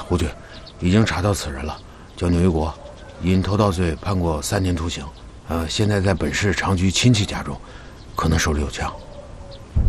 胡军，已经查到此人了，叫牛一国，因偷盗罪判过3年徒刑。现在在本市长居亲戚家中，可能手里有枪。